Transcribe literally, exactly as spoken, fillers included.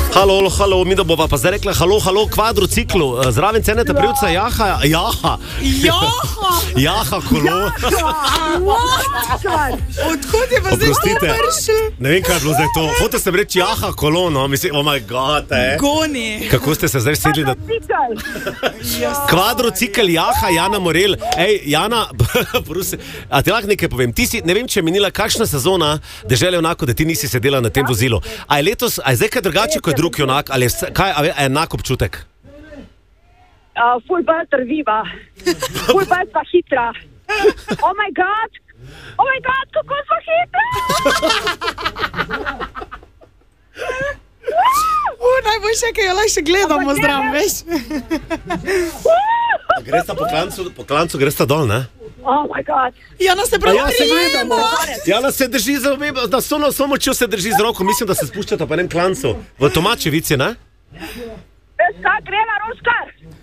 Halo, halo, mi da bova pa zdaj rekla halo, halo, kvadrociklu. Zraven cenete privca jaha, jaha. Jaha. Jaha, kolo. Odkud je pa zdaj to prišel? Ne vem, kaj je bilo zdaj to. Hotel sem reči jaha, kolo, no, mislim, oh my god, eh. Goni. Kako ste se zdaj sedli na... Kvadrocikl, jaha, Jana Morel. Ej, Jana, prosi, a ti lahko nekaj povem? Ti si, ne vem, če je minila kakšna sezona, Dežele junakov, da ti nisi sedela na tem vozilu. A je letos, a je zdaj kaj drugače kot drug junak, ali je, kaj, a je enak občutek? Uh, ful bolj trviva, ful bolj sva hitra. Oh my god, oh my god, kako sva hitra! Uh, najboljše, kaj jo lahko še gledamo zdrav, veš. Gresta po klancu, po klancu gresta dol, ne? Oh my god. Jana se prav Ja, se prijemo. Jana se drži za obe, da so na samo močjo se drži z roko, mislim, da se spuščata po enem klancu. V Tomačevici, ne? Veš kaj, greva, Roškar?